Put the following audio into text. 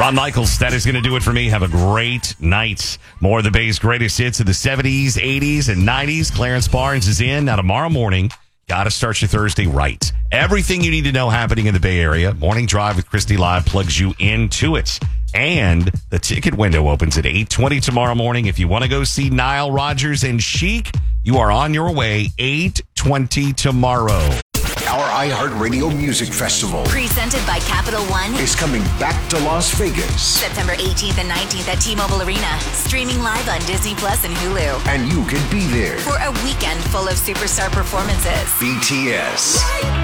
Ron Michaels, that is going to do it for me. Have a great night. More of the Bay's greatest hits of the 70s, 80s, and 90s. Clarence Barnes is in. Now, tomorrow morning, got to start your Thursday right. Everything you need to know happening in the Bay Area. Morning Drive with Christy Live plugs you into it. And the ticket window opens at 8:20 tomorrow morning. If you want to go see Nile Rodgers and Chic, you are on your way 8:20 tomorrow. Our iHeartRadio Music Festival, presented by Capital One, is coming back to Las Vegas. September 18th and 19th at T-Mobile Arena. Streaming live on Disney Plus and Hulu. And you can be there For a weekend full of superstar performances. BTS,